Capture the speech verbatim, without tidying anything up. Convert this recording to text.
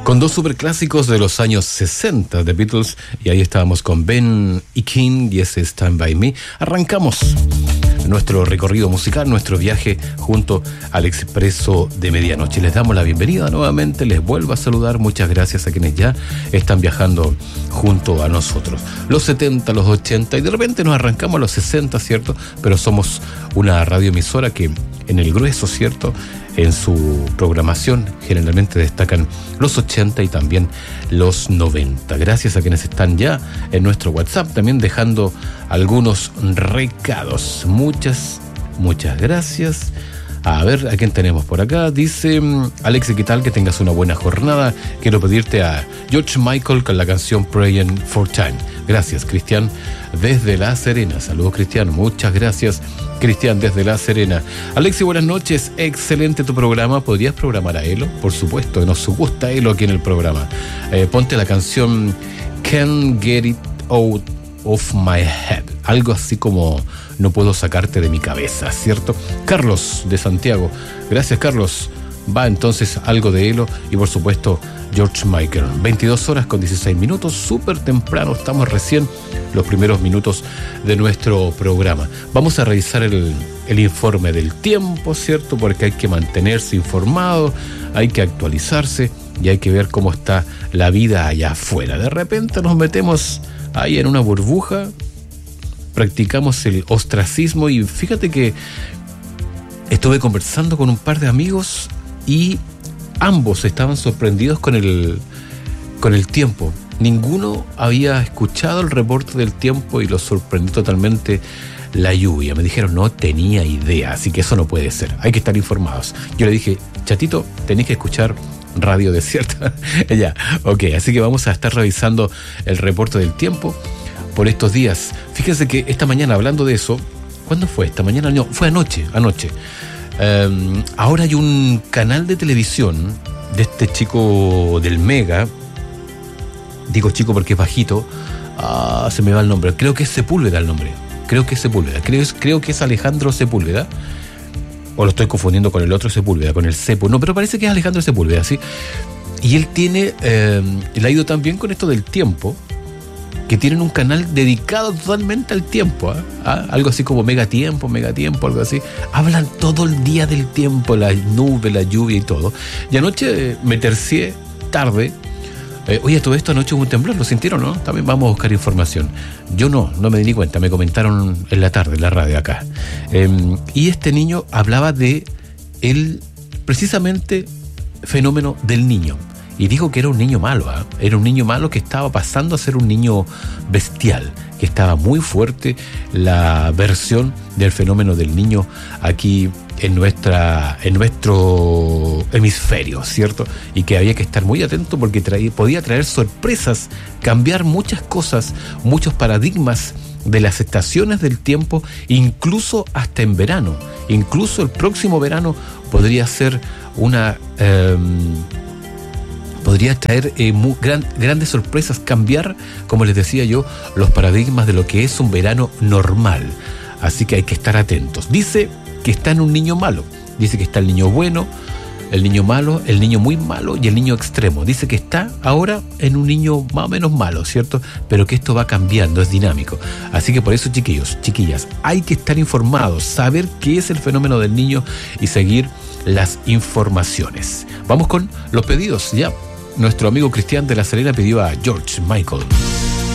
Con dos superclásicos de los años sesenta de Beatles, y ahí estábamos con Ben y King y ese Stand By Me. Arrancamos nuestro recorrido musical, nuestro viaje junto al Expreso de Medianoche. Les damos la bienvenida nuevamente, les vuelvo a saludar, muchas gracias a quienes ya están viajando junto a nosotros. Los setenta, los ochenta y de repente nos arrancamos a los sesenta, ¿cierto? Pero somos una radioemisora que en el grueso, ¿cierto?, en su programación generalmente destacan los ochenta y también los noventa. Gracias a quienes están ya en nuestro WhatsApp también dejando algunos recados. Muchas, muchas gracias. A ver, ¿a quién tenemos por acá? Dice Alex, ¿qué tal? Que tengas una buena jornada. Quiero pedirte a George Michael con la canción Praying for Time. Gracias, Cristian, desde La Serena. Saludos, Cristian. Muchas gracias, Cristian, desde La Serena. Alexi, buenas noches. Excelente tu programa. ¿Podrías programar a Elo? Por supuesto, nos gusta Elo aquí en el programa. Eh, ponte la canción Can't Get It Out of My Head. Algo así como no puedo sacarte de mi cabeza, ¿cierto? Carlos, de Santiago. Gracias, Carlos. Va entonces algo de Elo y por supuesto George Michael. veintidós horas con dieciséis minutos, súper temprano, estamos recién los primeros minutos de nuestro programa. Vamos a revisar el, el informe del tiempo, ¿cierto? Porque hay que mantenerse informado, hay que actualizarse y hay que ver cómo está la vida allá afuera. De repente nos metemos ahí en una burbuja, practicamos el ostracismo y fíjate que estuve conversando con un par de amigos y ambos estaban sorprendidos con el, con el tiempo. Ninguno había escuchado el reporte del tiempo y los sorprendió totalmente la lluvia. Me dijeron, no tenía idea, así que eso no puede ser, hay que estar informados. Yo le dije, chatito, tenéis que escuchar Radio Desierta. Ya, ok, así que vamos a estar revisando el reporte del tiempo por estos días. Fíjense que esta mañana, hablando de eso, ¿cuándo fue? Esta mañana, no, fue anoche, anoche. Um, ahora hay un canal de televisión de este chico del Mega, digo chico porque es bajito, ah, se me va el nombre, creo que es Sepúlveda el nombre, creo que es Sepúlveda, creo, creo que es Alejandro Sepúlveda, o lo estoy confundiendo con el otro Sepúlveda, con el Cepu, no, pero parece que es Alejandro Sepúlveda, ¿sí? Y él tiene, eh, le ha ido tan bien con esto del tiempo, que tienen un canal dedicado totalmente al tiempo, ¿eh? ¿Ah? Algo así como Mega Tiempo, Mega Tiempo, algo así. Hablan todo el día del tiempo, la nube, la lluvia y todo. Y anoche me tercié tarde. Eh, oye, todo esto anoche hubo un temblor, ¿lo sintieron, no? También vamos a buscar información. Yo no, no me di ni cuenta, me comentaron en la tarde en la radio acá. Eh, y este niño hablaba de el, precisamente, fenómeno del niño. Y dijo que era un niño malo, ¿eh? Era un niño malo que estaba pasando a ser un niño bestial, que estaba muy fuerte la versión del fenómeno del niño aquí en nuestra en nuestro hemisferio, ¿cierto? Y que había que estar muy atento porque traía, podía traer sorpresas, cambiar muchas cosas, muchos paradigmas de las estaciones del tiempo, incluso hasta en verano. Incluso el próximo verano podría ser una... Eh, podría traer eh, muy gran, grandes sorpresas, cambiar, como les decía yo, los paradigmas de lo que es un verano normal. Así que hay que estar atentos. Dice que está en un niño malo. Dice que está el niño bueno, el niño malo, el niño muy malo y el niño extremo. Dice que está ahora en un niño más o menos malo, ¿cierto? Pero que esto va cambiando, es dinámico. Así que por eso, chiquillos, chiquillas, hay que estar informados, saber qué es el fenómeno del niño y seguir las informaciones. Vamos con los pedidos, ya. Nuestro amigo Cristian de La Serena pidió a George Michael.